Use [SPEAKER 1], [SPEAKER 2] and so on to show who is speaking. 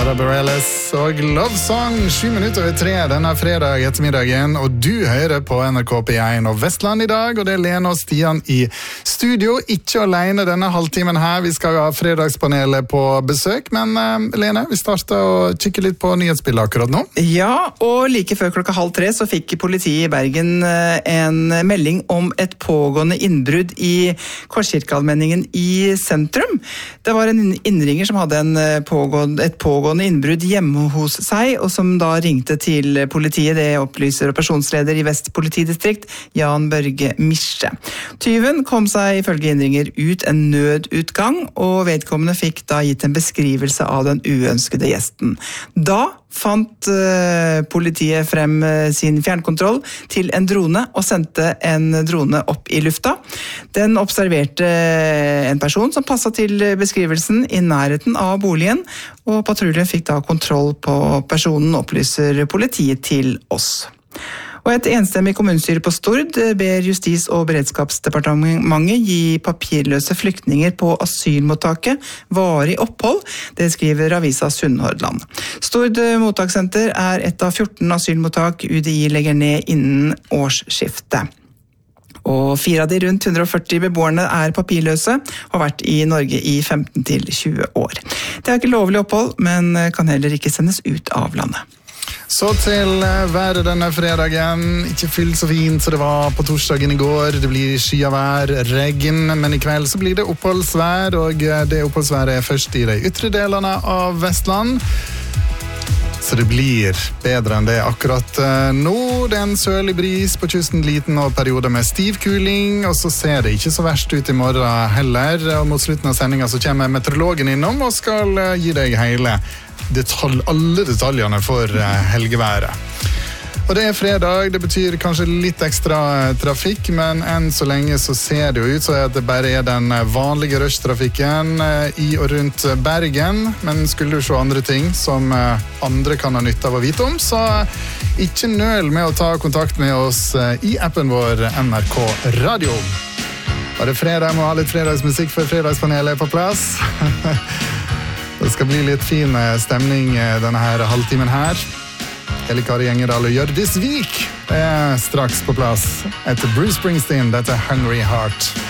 [SPEAKER 1] Sara Bareilles og Love Song 7:03 denne fredag ettermiddagen, og du hører på NRK P1 og Vestland i dag, og det er Lene og Stian i studio, ikke alene denne halvtimen her. Vi skal ha fredagspanelet på besøk, men Lene, vi starter å kikke litt på nyhetsbildet akkurat nå.
[SPEAKER 2] Ja, og like før 2:30 så fikk politiet i Bergen en melding om et pågående innbrudd i Korskirkeallmenningen i sentrum. Det var en innringer som hadde et pågående innbrudd hjemme hos seg, og som da ringte til politiet. Det opplyser operasjonsleder i Vest politidistrikt, Jan Børge Mische. Tyven kom seg ifølge innringer ut en nødutgang, og vedkommende fikk da gitt en beskrivelse av den uønskede gjesten. Da fant politiet frem sin fjernkontroll til en drone og sendte en drone opp i lufta. Den observerte en person som passet til beskrivelsen i nærheten av boligen, og patruljen fikk da kontroll på personen, opplyser politiet til oss. Og et enstemmig kommunestyre på Stord ber Justis- og beredskapsdepartementet gi papirløse flyktninger på asylmottaket varig opphold. Det skriver avisa Sunnhordland. Stord mottakssenter er et av 14 asylmottak UDI legger ned innen årsskiftet. Og 4 av de rundt 140 beboerne er papirløse og har vært i Norge i 15 til 20 år. Det er ikke lovlig opphold, men kan heller ikke sendes ut av landet.
[SPEAKER 1] Så til været denne fredagen. Ikke fyll så fint så det var på torsdagen i går. Det blir skyavær, regn, men i kveld så blir det oppholdsvær, og det oppholdsværet er først i de ytre delene av Vestland. Så det blir bedre enn det akkurat nå. Det er en sørlig bris på kysten, liten og perioder med stiv kuling, og så ser det ikke så verst ut i morgen heller. Og mot slutten av sendingen så kommer meteorologen innom og skal gi deg alle detaljene for helgeværet. Og det er fredag, det betyr kanskje litt ekstra trafikk, men enn så lenge så ser det jo ut så at det bare er den vanlige rushtrafikken i og rundt Bergen, men skulle du se andre ting som andre kan ha nytte av å vite om, så ikke nøl med å ta kontakt med oss i appen vår NRK Radio. Var det fredag, må ha litt fredagsmusikk for fredagspanelet er på plass. Det skal bli litt fin stemning denne her halvtimen her. Helle Kari Gjengedal og Hjørdis Vik er straks på plass etter Bruce Springsteen, dette Hungry Heart.